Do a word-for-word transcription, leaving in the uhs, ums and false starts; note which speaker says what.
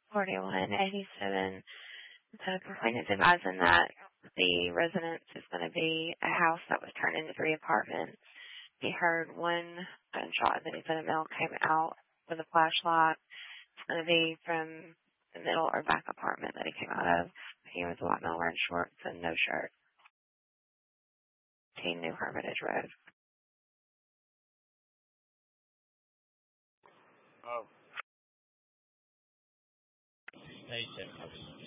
Speaker 1: forty-one eighty-seven. So the complainant's advising that the residence is going to be a house that was turned into three apartments. He heard one gunshot, and then he said a male came out with a flashlight. It's going to be from the middle or back apartment that he came out of. He was a white male wearing shorts and no shirt. Teen New Hermitage Road.
Speaker 2: Oh. Station.